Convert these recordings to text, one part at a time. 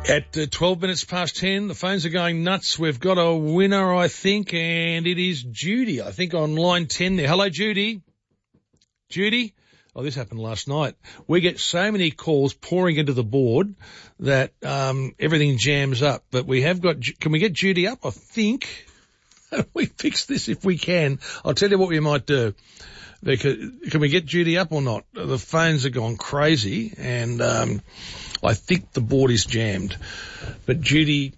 At 12 minutes past 10, the phones are going nuts. We've got a winner, I think, and it is Judy, I think, on line 10 there. Hello, Judy. Judy? Oh, this happened last night. We get so many calls pouring into the board that everything jams up. But we have got, can we get Judy up? I think we fix this if we can. I'll tell you what we might do. Can we get Judy up or not? The phones have gone crazy and I think the board is jammed. But Judy,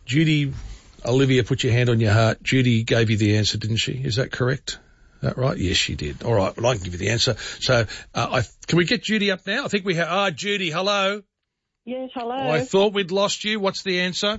Olivia, put your hand on your heart. Judy gave you the answer, didn't she? Is that correct? Is that right? Yes, she did. All right, well, I can give you the answer. So can we get Judy up now? I think we have. Judy, hello. Yes, hello. I thought we'd lost you. What's the answer?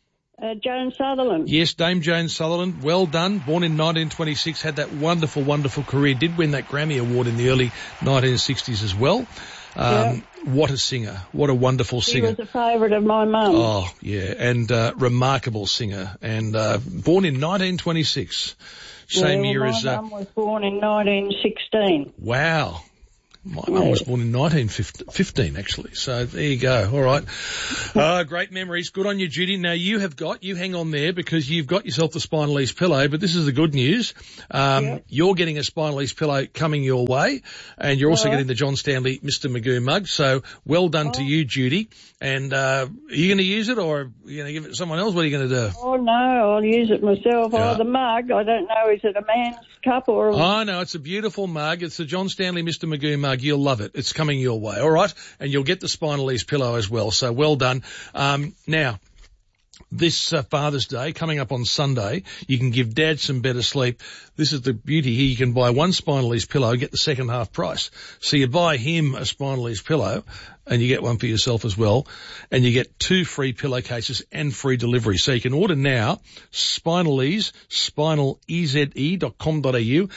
Joan Sutherland. Yes, Dame Joan Sutherland. Well done. Born in 1926, had that wonderful, wonderful career. Did win that Grammy Award in the early 1960s as well. What a singer. What a wonderful singer. She was a favourite of my mum. Oh, yeah, and remarkable singer. And born in 1926. Same year as... My mum was born in 1916. Wow. My mum was born in 1915, actually. So there you go. All right. Great memories. Good on you, Judy. Now you hang on there because you've got yourself the Spinal Ease pillow, but this is the good news. You're getting a Spinal Ease pillow coming your way, and you're also getting the John Stanley Mr. Magoo mug. So well done to you, Judy. And are you going to use it or are you going to give it to someone else? What are you going to do? Oh, no, I'll use it myself. Yeah. Oh, the mug, I don't know, is it a man's cup or... Oh, no, it's a beautiful mug. It's the John Stanley Mr. Magoo mug. You'll love it. It's coming your way, all right? And you'll get the Spinal Ease pillow as well. So well done. Now, this Father's Day, coming up on Sunday, you can give Dad some better sleep. This is the beauty here. You can buy one Spinal Ease pillow and get the second half price. So you buy him a Spinal Ease pillow and you get one for yourself as well. And you get 2 free pillowcases and free delivery. So you can order now, Spinal Ease, spinaleze.com.au,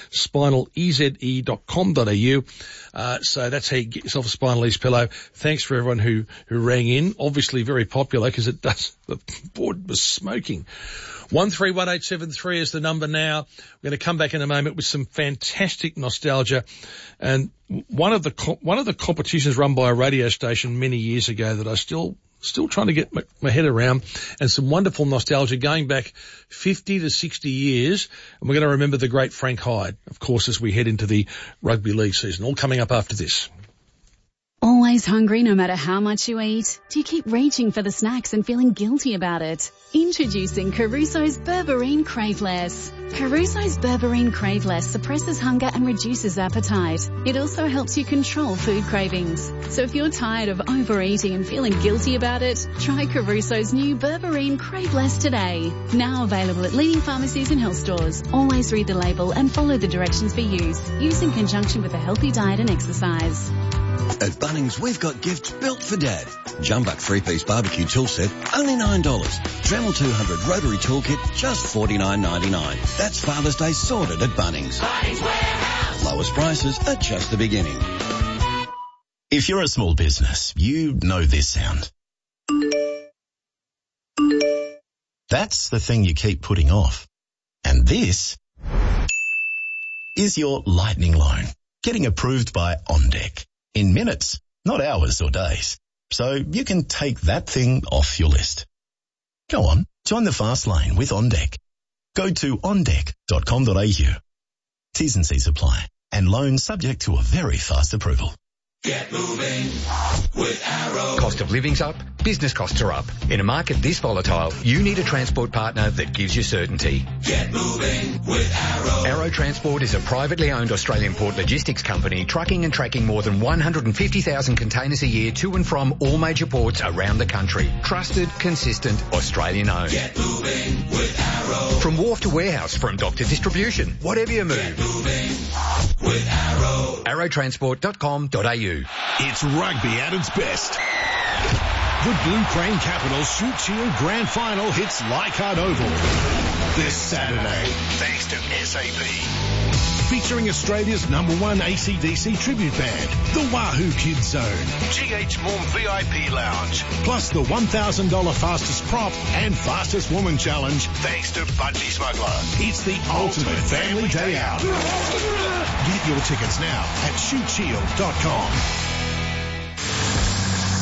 spinaleze.com.au. So that's how you get yourself a Spinal Ease pillow. Thanks for everyone who rang in. Obviously very popular because the board was smoking. 131873 is the number now. We're going to come back in a moment with some fantastic nostalgia. And one of the competitions run by a radio station many years ago that I still trying to get my head around, and some wonderful nostalgia going back 50 to 60 years. And we're going to remember the great Frank Hyde, of course, as we head into the rugby league season. All coming up after this. Always hungry no matter how much you eat? Do you keep reaching for the snacks and feeling guilty about it? Introducing Caruso's Berberine Craveless. Caruso's Berberine Craveless suppresses hunger and reduces appetite. It also helps you control food cravings. So if you're tired of overeating and feeling guilty about it, try Caruso's new Berberine Craveless today. Now available at leading pharmacies and health stores. Always read the label and follow the directions for use. Use in conjunction with a healthy diet and exercise. At Bunnings, we've got gifts built for Dad. Jumbuck 3-piece barbecue tool set, only $9. Dremel 200 rotary toolkit, just $49.99. That's Father's Day sorted at Bunnings. Bunnings Warehouse. Lowest prices are just the beginning. If you're a small business, you know this sound. That's the thing you keep putting off. And this is your lightning loan, getting approved by OnDeck. In minutes, not hours or days. So you can take that thing off your list. Go on, join the fast lane with OnDeck. Go to ondeck.com.au. T's and C's apply. And loans subject to a very fast approval. Get moving with Arrow. Cost of living's up, business costs are up. In a market this volatile, you need a transport partner that gives you certainty. Get moving with Arrow. Arrow Transport is a privately owned Australian port logistics company trucking and tracking more than 150,000 containers a year to and from all major ports around the country. Trusted, consistent, Australian owned. Get moving with Arrow. From wharf to warehouse, from dock to distribution, whatever you move. Get moving with Arrow. Arrowtransport.com.au. It's rugby at its best. The Blue Crane Capitals Shoot Shield Grand Final hits Leichhardt Oval this Saturday, thanks to SAP. Featuring Australia's #1 AC/DC tribute band, the Wahoo Kids Zone, GH Morm VIP Lounge, plus the $1,000 fastest prop and fastest woman challenge, thanks to Budgie Smuggler. It's the ultimate family day out. Get your tickets now at shootshield.com.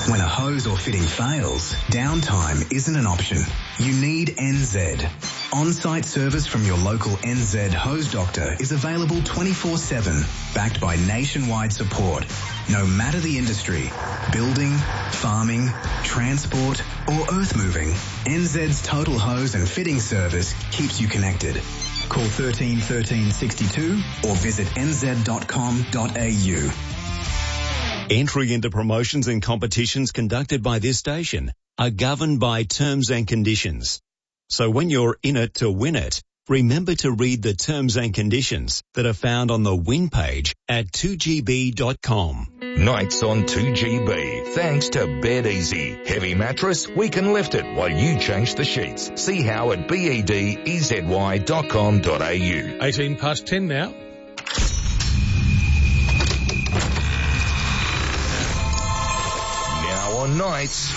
When a hose or fitting fails, downtime isn't an option. You need NZ. On-site service from your local NZ hose doctor is available 24/7, backed by nationwide support. No matter the industry, building, farming, transport or earth moving, NZ's total hose and fitting service keeps you connected. Call 13 13 62 or visit nz.com.au. Entry into promotions and competitions conducted by this station are governed by terms and conditions. So when you're in it to win it, remember to read the terms and conditions that are found on the win page at 2gb.com. Nights on 2GB. Thanks to Bed Easy. Heavy mattress, we can lift it while you change the sheets. See how at bedezy.com.au. 18 past 10 now. On nights,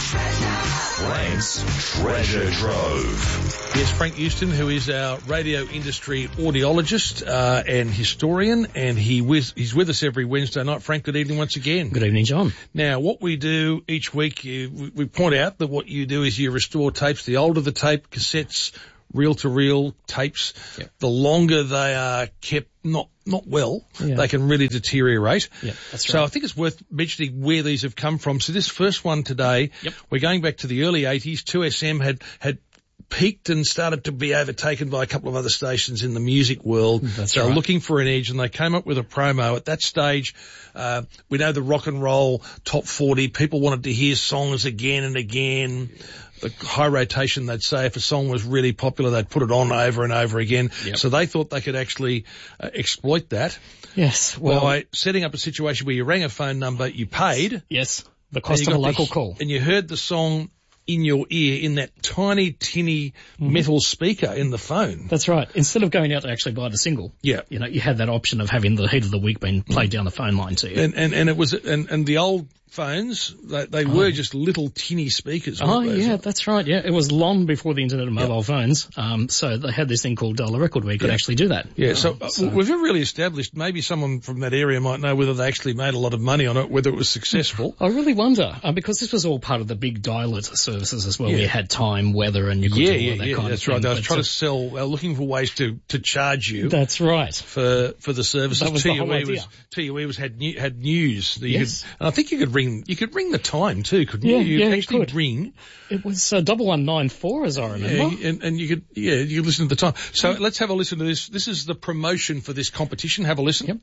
Frank's Treasure Trove. Yes, Frank Houston, who is our radio industry audiologist and historian, and he's with us every Wednesday night. Frank, good evening once again. Good evening, John. Now, what we do each week, we point out that what you do is you restore tapes. The older the tape, cassettes, reel-to-reel tapes, the longer they are kept not well, they can really deteriorate. Yeah, that's right. So I think it's worth mentioning where these have come from. So this first one today, we're going back to the early 80s. 2SM had peaked and started to be overtaken by a couple of other stations in the music world. That's right. Looking for an edge, and they came up with a promo. At that stage, we know the rock and roll top 40, people wanted to hear songs again and again. The high rotation, they'd say, if a song was really popular, they'd put it on over and over again. So they thought they could actually exploit that. Yes. Well, by setting up a situation where you rang a phone number, you paid. Yes. The cost of a local call. And you heard the song in your ear in that tiny, tinny metal speaker in the phone. That's right. Instead of going out to actually buy the single, you know, you had that option of having the heat of the week being played down the phone line to you. And it was, and the old phones, they were just little tinny speakers. Oh, yeah, that's right. Yeah, it was long before the internet and mobile phones. So they had this thing called dial a record where you could actually do that. Yeah, so we've never really established, maybe someone from that area might know whether they actually made a lot of money on it, whether it was successful. I really wonder, because this was all part of the big dial-it services as well. We had time, weather, and you could do all that kind of thing. That's right. They were trying to sell, looking for ways to charge you. That's right. For the services. That was the whole idea. TUE had news. That you Yes. could, and I think you could ring the time too, couldn't you? You could actually ring. It was 1194, as I remember. And you could listen to the time. So let's have a listen to this. This is the promotion for this competition. Have a listen. Yep.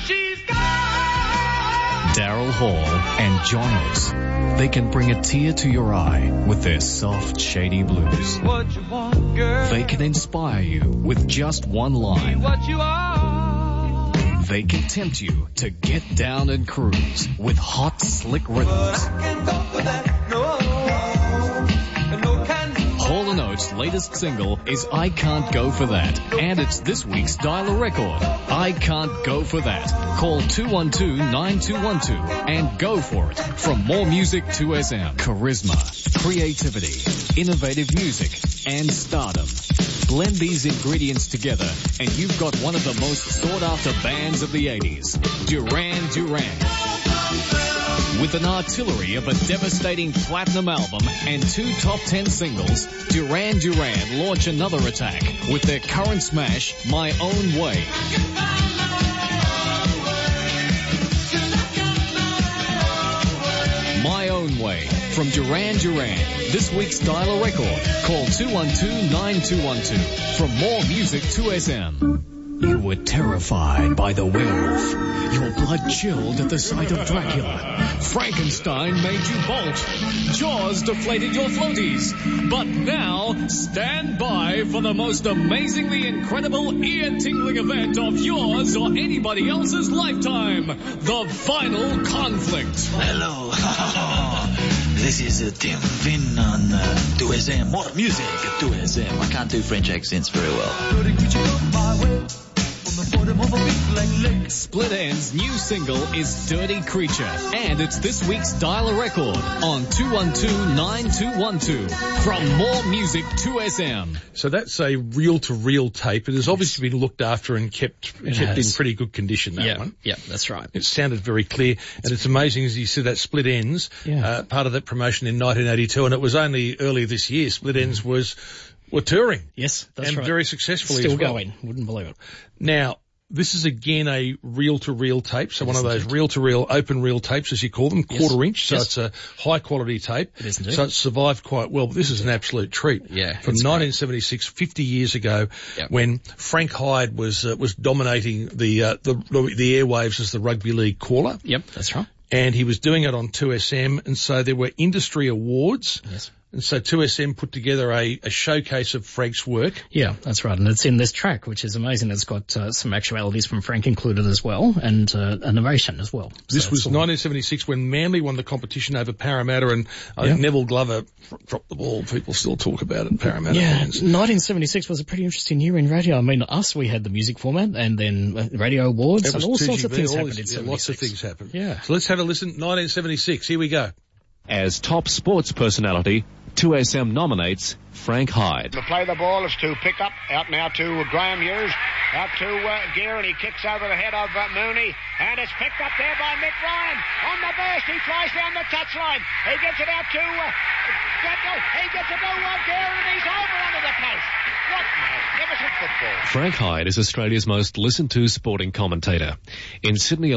Daryl Hall and John Oates. They can bring a tear to your eye with their soft, shady blues. What you want, girl? They can inspire you with just one line. What you are. They can tempt you to get down and cruise with hot, slick rhythms. Hall & Oates' latest single is I Can't Go For That, and it's this week's Dial a Record. I Can't Go For That. Call 212-9212 and go for it. From More Music 2SM, charisma, creativity, innovative music, and stardom. Blend these ingredients together and you've got one of the most sought after bands of the 80s, Duran Duran. With an artillery of a devastating platinum album and 2 top 10 singles, Duran Duran launch another attack with their current smash, My Own Way. My Own Way from Duran Duran. This week's Dial a Record. Call 212-9212 from More Music 2SM. You were terrified by the werewolf. Your blood chilled at the sight of Dracula. Frankenstein made you bolt. Jaws deflated your floaties. But now, stand by for the most amazingly incredible ear-tingling event of yours or anybody else's lifetime. The Final Conflict. Hello. This is Tim Finn on 2SM. More music at 2SM. I can't do French accents very well. Split End's new single is Dirty Creature, and it's this week's Dial a Record on 212-9212 from More Music 2SM. So that's a reel-to-reel tape. It has obviously been looked after and kept in pretty good condition, that one. Yeah, that's right. It sounded very clear, and it's amazing, as you said, that Split Ends, part of that promotion in 1982, and it was only earlier this year, Split Ends were touring. Yes, that's right. And very successfully Still as well. going. Wouldn't believe it. Now, this is again a reel-to-reel tape, so one of those reel-to-reel, open reel tapes, as you call them, quarter-inch, so it's a high-quality tape. It is indeed. So it's survived quite well, but this is an absolute treat. Yeah. From 1976, 50 years ago, when Frank Hyde was dominating the airwaves as the rugby league caller. Yep, that's right. And he was doing it on 2SM, and so there were industry awards. Yes. And so 2SM put together a showcase of Frank's work. Yeah, that's right. And it's in this track, which is amazing. It's got some actualities from Frank included as well, and a narration as well. This was 1976 when Manly won the competition over Parramatta, and I think Neville Glover dropped the ball. People still talk about it, Parramatta fans. 1976 was a pretty interesting year in radio. I mean, we had the music format, and then radio awards, and all sorts of things happened in 76. Lots of things happened. Yeah. So let's have a listen. 1976. Here we go. As top sports personality, 2SM nominates Frank Hyde. To play the ball is to pick up, out now to Graham Hughes, out to Gear, and he kicks over the head of Mooney, and it's picked up there by Mick Ryan. On the burst, he flies down the touchline. He gets it out to Gatto. He gets it to Gear, and he's over under the post. What magnificent football. Frank Hyde is Australia's most listened to sporting commentator. In Sydney